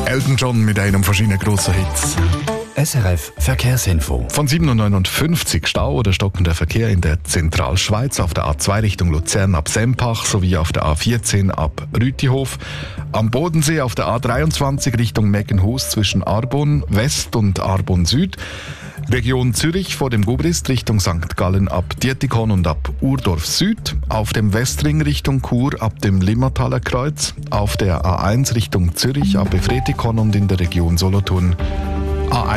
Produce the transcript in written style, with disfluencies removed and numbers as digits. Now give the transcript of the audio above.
Elton John mit einem von seinen grossen Hits. SRF Verkehrsinfo. Von 7:59 Stau oder stockender Verkehr in der Zentralschweiz auf der A2 Richtung Luzern ab Sempach sowie auf der A14 ab Rütihof. Am Bodensee auf der A23 Richtung Meckenhus zwischen Arbon West und Arbon Süd. Region Zürich vor dem Gubrist Richtung St. Gallen ab Dietikon und ab Urdorf Süd. Auf dem Westring Richtung Chur ab dem Limmataler Kreuz. Auf der A1 Richtung Zürich ab Efretikon und in der Region Solothurn. A1